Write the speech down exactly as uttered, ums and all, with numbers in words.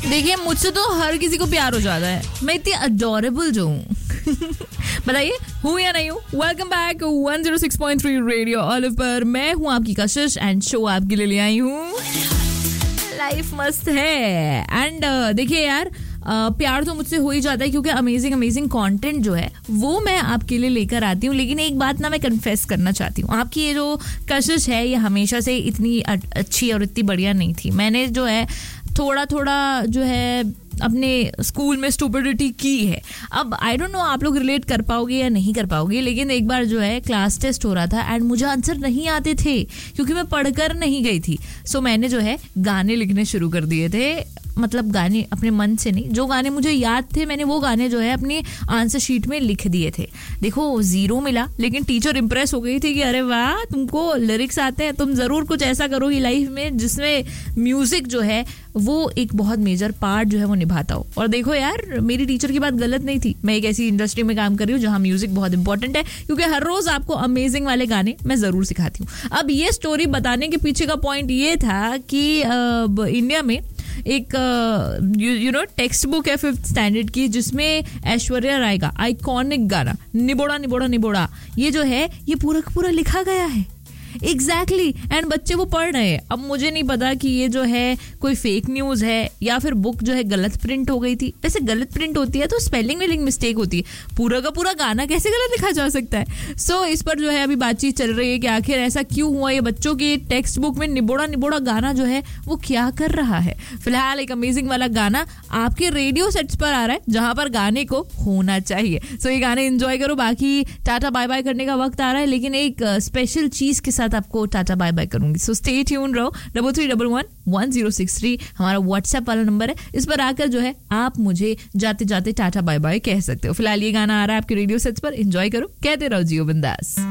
देखिए मुझसे तो हर किसी को प्यार हो जाता है, मैं इतनी अडोरेबल जो हूँ। बताइए हूँ या नहीं हूँ। Welcome back one zero six point three radio olive पर। मैं हूँ आपकी कशिश एंड शो आपके लिए ले आई हूँ लाइफ मस्त है। एंड uh, देखिए यार Uh, प्यार तो मुझसे हो ही जाता है क्योंकि अमेजिंग अमेजिंग कंटेंट जो है वो मैं आपके लिए लेकर आती हूँ। लेकिन एक बात ना मैं कन्फेस करना चाहती हूँ, आपकी ये जो कशिश है ये हमेशा से इतनी अच्छी और इतनी बढ़िया नहीं थी। मैंने जो है थोड़ा थोड़ा जो है अपने स्कूल में स्टूपिडिटी की है। अब आई डोंट नो आप लोग रिलेट कर पाओगे या नहीं कर पाओगे, लेकिन एक बार जो है क्लास टेस्ट हो रहा था एंड मुझे आंसर नहीं आते थे क्योंकि मैं पढ़कर नहीं गई थी। सो मैंने जो है गाने लिखने शुरू कर दिए थे, मतलब गाने अपने मन से नहीं, जो गाने मुझे याद थे मैंने वो गाने जो है अपनी आंसर शीट में लिख दिए थे। देखो जीरो मिला, लेकिन टीचर इम्प्रेस हो गई थी कि अरे वाह तुमको लिरिक्स आते हैं, तुम ज़रूर कुछ ऐसा करोगी लाइफ में जिसमें म्यूज़िक जो है वो एक बहुत मेजर पार्ट जो है वो निभाता हो। और देखो यार मेरी टीचर की बात गलत नहीं थी, मैं एक ऐसी इंडस्ट्री में काम कर रही हूँ जहाँ म्यूजिक बहुत इंपॉर्टेंट है क्योंकि हर रोज आपको अमेजिंग वाले गाने मैं जरूर सिखाती हूँ। अब ये स्टोरी बताने के पीछे का पॉइंट ये था कि इंडिया में एक यू नो टेक्स्ट बुक है फिफ्थ स्टैंडर्ड की जिसमें ऐश्वर्या राय का आइकॉनिक गाना निबोड़ा निबोड़ा निबोड़ा ये जो है ये पूरा पूरा लिखा गया है। Exactly exactly. एंड बच्चे वो पढ़ रहे हैं। अब मुझे नहीं पता कि ये जो है कोई फेक न्यूज़ है या फिर बुक जो है गलत प्रिंट हो गई थी। वैसे गलत प्रिंट होती है तो स्पेलिंग में मिस्टेक होती है, पूरा का पूरा गाना कैसे गलत लिखा जा सकता है। सो so, इस पर जो है अभी बातचीत चल रही है कि आखिर ऐसा क्यों हुआ, ये बच्चों की टेक्स्ट बुक में निबोड़ा निबोड़ा गाना जो है वो क्या कर रहा है। फिलहाल एक अमेजिंग वाला गाना आपके रेडियो सेट्स पर आ रहा है जहां पर गाने को होना चाहिए। सो so, ये गाने एंजॉय करो। बाकी टाटा बाय बाय करने का वक्त आ रहा है, लेकिन एक स्पेशल चीज के साथ आपको टाटा बाय बाय करूंगी। सो स्टे ट्यून रहो। Double three double one one zero six three हमारा व्हाट्सएप वाला नंबर है, इस पर आकर जो है आप मुझे जाते जाते टाटा बाय बाय कह सकते हो। फिलहाल ये गाना आ रहा है आपके रेडियो सेट्स पर, एंजॉय करो, कहते रहो जियो बिंदास।